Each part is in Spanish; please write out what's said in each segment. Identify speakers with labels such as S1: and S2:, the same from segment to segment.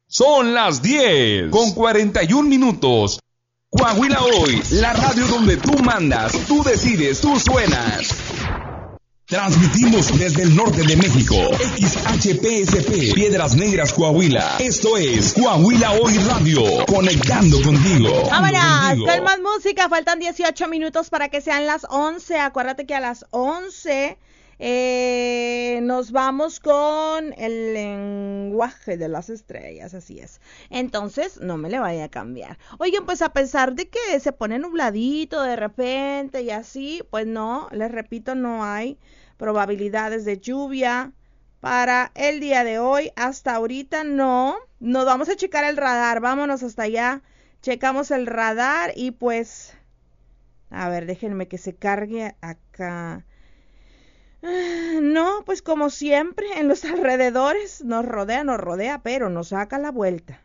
S1: Son las 10:41. Coahuila Hoy, la radio donde tú mandas, tú decides, tú suenas. Transmitimos desde el norte de México, XHPSP, Piedras Negras, Coahuila. Esto es Coahuila Hoy Radio, conectando contigo.
S2: Vámonos, con más música, faltan 18 minutos para que sean las 11. Acuérdate que a las 11 nos vamos con el lenguaje de las estrellas, así es. Entonces, no me le vaya a cambiar. Oigan, pues a pesar de que se pone nubladito de repente y así, pues no, les repito, no hay probabilidades de lluvia para el día de hoy. Hasta ahorita no. Nos vamos a checar el radar, vámonos hasta allá. Checamos el radar y pues, a ver, déjenme que se cargue acá. No, pues como siempre, en los alrededores nos rodea, pero nos saca la vuelta.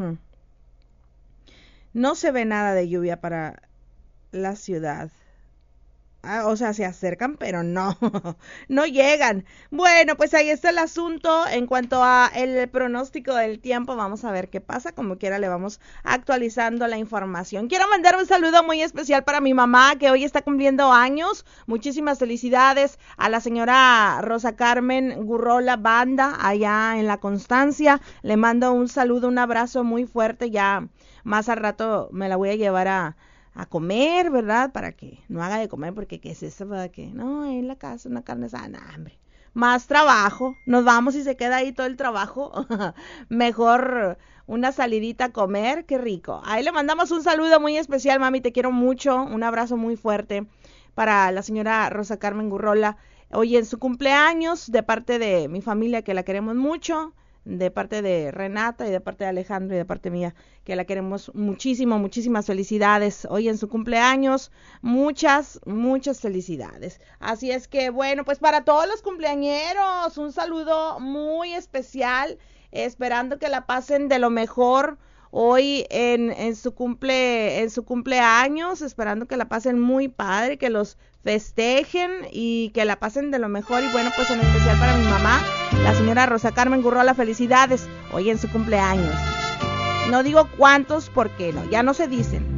S2: No se ve nada de lluvia para la ciudad. O sea, se acercan, pero no, no llegan. Bueno, pues ahí está el asunto. En cuanto a el pronóstico del tiempo, vamos a ver qué pasa. Como quiera, le vamos actualizando la información. Quiero mandar un saludo muy especial para mi mamá, que hoy está cumpliendo años. Muchísimas felicidades a la señora Rosa Carmen Gurrola Banda, allá en La Constancia. Le mando un saludo, un abrazo muy fuerte. Ya más al rato me la voy a llevar a comer, ¿verdad? Para que no haga de comer, porque ¿qué es eso? ¿Para qué? No, en la casa una carne sana, hambre. Más trabajo, nos vamos y se queda ahí todo el trabajo. Mejor una salidita a comer, qué rico. Ahí le mandamos un saludo muy especial, mami, te quiero mucho. Un abrazo muy fuerte para la señora Rosa Carmen Gurrola. Hoy en su cumpleaños, de parte de mi familia, que la queremos mucho, de parte de Renata y de parte de Alejandro y de parte mía, que la queremos muchísimo, muchísimas felicidades hoy en su cumpleaños, muchas felicidades. Así es que bueno, pues para todos los cumpleañeros, un saludo muy especial, esperando que la pasen de lo mejor hoy en su cumpleaños, esperando que la pasen muy padre, que los festejen y que la pasen de lo mejor. Y bueno, pues en especial para mi mamá, la señora Rosa Carmen Gurrola, felicidades hoy en su cumpleaños. No digo cuántos porque no, ya no se dicen.